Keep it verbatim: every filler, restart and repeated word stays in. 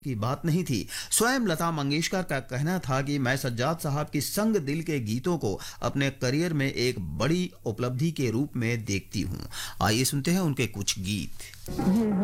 की बात नहीं थी। स्वयं लता मंगेशकर का कहना था कि मैं सज्जाद साहब की संग दिल के गीतों को अपने करियर में एक बड़ी उपलब्धि के रूप में देखती हूँ। आइए सुनते हैं उनके कुछ गीत।